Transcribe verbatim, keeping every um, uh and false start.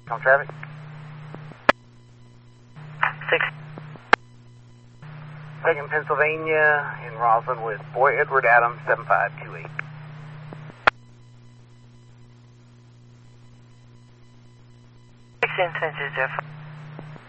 On traffic. Six. Second Pennsylvania in Roslyn with Boy Edward Adams, seven five two eight. Six instances, Jeff.